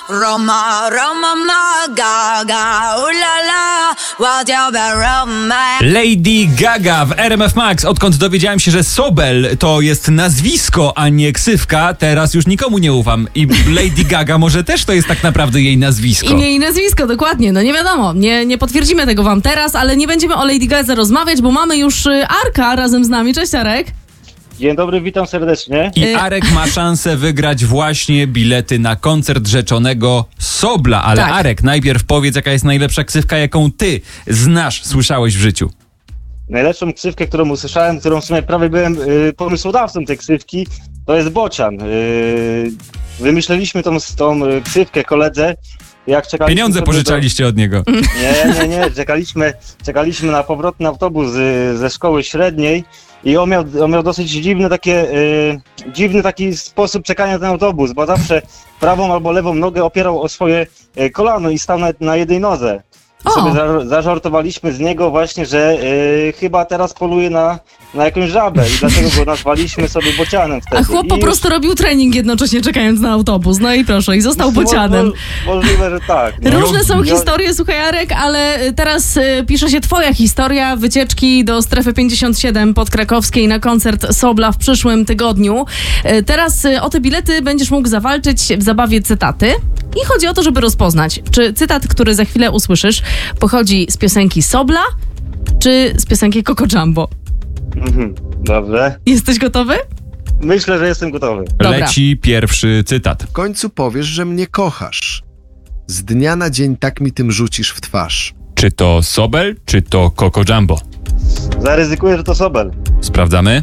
Roma, Roma, ma, Gaga, ulala, what you be Roma. Lady Gaga w RMF Max. Odkąd dowiedziałem się, że Sobel to jest nazwisko, a nie ksywka, teraz już nikomu nie ufam. I Lady Gaga może też to jest tak naprawdę jej nazwisko. Imię i nazwisko, dokładnie. No nie wiadomo, nie potwierdzimy tego wam teraz, ale nie będziemy o Lady Gadze rozmawiać, bo mamy już Arka razem z nami. Cześć, Arek. Dzień dobry, witam serdecznie. I Arek ma szansę wygrać właśnie bilety na koncert rzeczonego Sobla. Ale Tak. Arek, najpierw powiedz, jaka jest najlepsza ksywka, jaką ty znasz, słyszałeś w życiu. Najlepszą ksywkę, którą usłyszałem, którą w sumie prawie byłem pomysłodawcą tej ksywki, to jest Bocian. Wymyśleliśmy tą ksywkę koledze, jak czekaliśmy... Pieniądze pożyczaliście od niego. Nie. Czekaliśmy na powrotny autobus ze szkoły średniej i on miał dosyć dziwny taki sposób czekania na ten autobus, bo zawsze prawą albo lewą nogę opierał o swoje kolano i stał na jednej nodze. I sobie zażartowaliśmy z niego właśnie, że chyba teraz poluje na jakąś żabę i dlatego go nazwaliśmy sobie Bocianem wtedy. A chłop po prostu robił trening jednocześnie czekając na autobus. No i proszę, i został Bocianem. Możliwe, że tak. No. Różne są historie, słuchaj, Arek, ale teraz pisze się twoja historia wycieczki do strefy 57 podkrakowskiej na koncert Sobla w przyszłym tygodniu. Teraz o te bilety będziesz mógł zawalczyć w zabawie cytaty. I chodzi o to, żeby rozpoznać, czy cytat, który za chwilę usłyszysz, pochodzi z piosenki Sobla, czy z piosenki Coco Jumbo. Dobrze. Jesteś gotowy? Myślę, że jestem gotowy. Dobra. Leci pierwszy cytat. W końcu powiesz, że mnie kochasz. Z dnia na dzień tak mi tym rzucisz w twarz. Czy to Sobel, czy to Coco Jumbo? Zaryzykuję, że to Sobel. Sprawdzamy.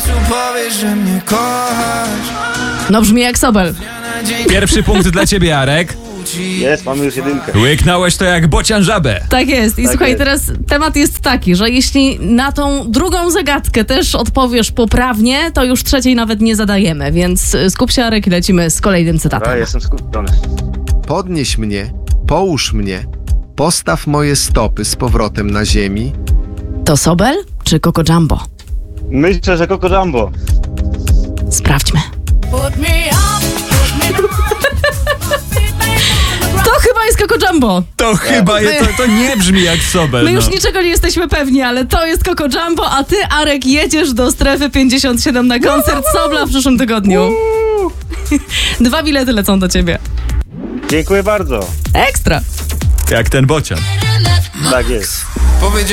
No brzmi jak Sobel. Pierwszy punkt dla ciebie, Arek. Jest, mamy już jedynkę. Łyknąłeś to jak bocian żabę. Tak jest. I Tak słuchaj, jest. teraz temat jest taki, że jeśli na tą drugą zagadkę też odpowiesz poprawnie, to już trzeciej nawet nie zadajemy, więc skup się, Arek, i lecimy z kolejnym cytatem. Ja jestem skupiony. Podnieś mnie, połóż mnie, postaw moje stopy z powrotem na ziemi. To Sobel czy Coco Jumbo? Myślę, że Coco Jumbo. Sprawdźmy. Put me up, To chyba jest Coco Jumbo. To chyba to nie brzmi jak Sobel. My już no. niczego nie jesteśmy pewni, ale to jest Coco Jumbo, a ty, Arek, jedziesz do strefy 57 na koncert Sobla w przyszłym tygodniu. 2 bilety lecą do ciebie. Dziękuję bardzo. Ekstra. Jak ten bocian. Tak jest.